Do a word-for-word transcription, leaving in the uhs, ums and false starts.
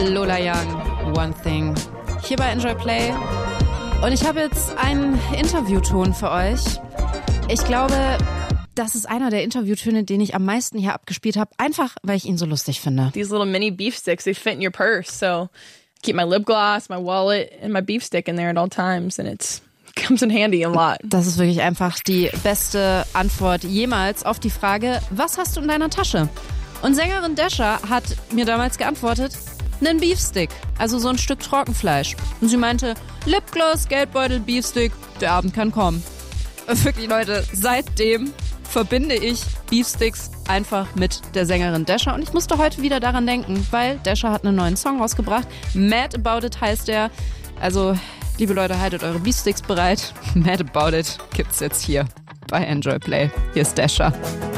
Lola Young, One Thing. Hier bei Enjoy Play. Und ich habe jetzt einen Interviewton für euch. Ich glaube, das ist einer der Interviewtöne, den ich am meisten hier abgespielt habe. Einfach, weil ich ihn so lustig finde. These little mini beef sticks, they fit in your purse. So I keep my lip gloss, my wallet and my beef stick in there at all times. And it's comes in handy a lot. Das ist wirklich einfach die beste Antwort jemals auf die Frage, was hast du in deiner Tasche? Und Sängerin Desha hat mir damals geantwortet, einen Beefstick, also so ein Stück Trockenfleisch. Und sie meinte, Lipgloss, Geldbeutel, Beefstick, der Abend kann kommen. Wirklich, Leute, seitdem verbinde ich Beefsticks einfach mit der Sängerin Desha. Und ich musste heute wieder daran denken, weil Desha hat einen neuen Song rausgebracht. Mad About It heißt der. Also, liebe Leute, haltet eure Beefsticks bereit. Mad About It gibt's jetzt hier bei Enjoy Play. Hier ist Desha.